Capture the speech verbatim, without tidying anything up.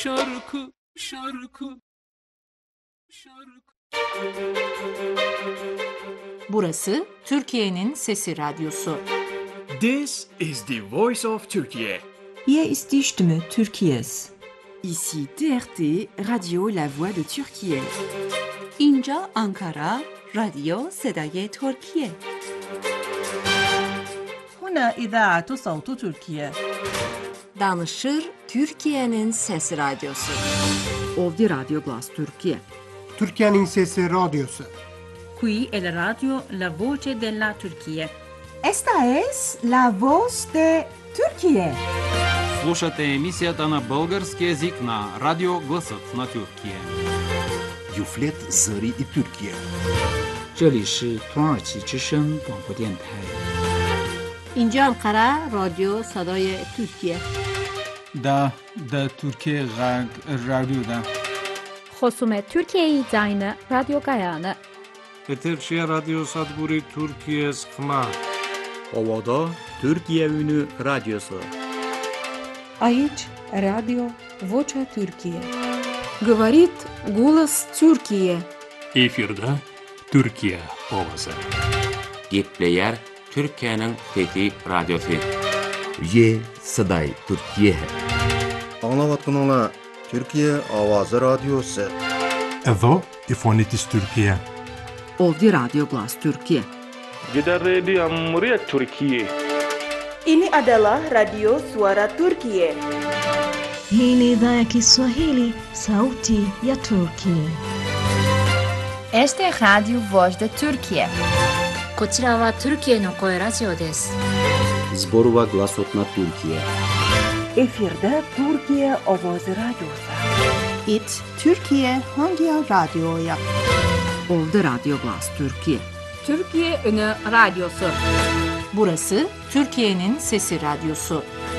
şarkı, şarkı, şarkı. Burası Türkiye'nin Sesi Radyosu. This is the voice of Turkey. Hier ist die Stimme Türkiye's. Ici T R T, Radio La Voix de Türkiye. اینجا آنکارا، رادیو صدای ترکیه. هنا إذاعة صوت تركيا. Danışır Türkiye'nin Sesi Radyosu. Ovdje Radio Glas Türkiye. Türkiye'nin Sesi Radyosu. Qui è la radio La Voce della Turchia. Esta es La Voz de Türkiye. Слушате емисията на български език на Радио Гласът на Türkiye. Юфлет Зари и Türkiye. 这里是土耳其之声广播电台。 اینجا انقره رادیو صدای ترکیه. دا دا Türkiye Radyo'da. خصوم Türkiye Zayne Radyo Gayane. Eterşehir Radyo Sadguri Türkiye Skma. Ovada Türkiye Ünü Radyosu. Aici Radio Vocea Türkiye. Говорит голос Türkiye. Efirde Türkiye ovası. Gepleyer Türkiye'nin Fethi Radyosu. Ye Saday Türkiye. Anlavatkanlar Türkiye Avazı Radyosu. Evo İfonitis Türkiye. Ovdje Radio Glas Türkiye. Gider Radio Cumhuriyet Türkiye. Ini adalah Radio Suara Turkiye. Hii ni idhaa ya Kiswahili, sauti ya Turkiye. Este es Radio Voz de Türkiye. こちらはトルキエの声ラジオです。 Zborova Glasot na Türkiye. Efirde Türkiye Ovoz Radyosu. It Türkiye Hangi Radyo'ya? Ovdje Radio Glas Türkiye. Türkiye Ünü Radyosu. Burası Türkiye'nin Sesi Radyosu.